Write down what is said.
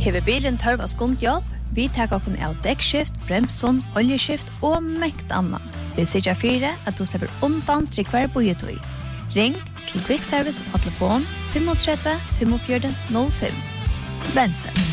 Hever bilen tørv av skundhjelp, vi tar okken av dekkskift, bremson, oljeskift og mekt anna. Vi sier fire at du slipper undan til hver bojetøy. Ring til Quick Service og telefon 35 45 05. Bensen.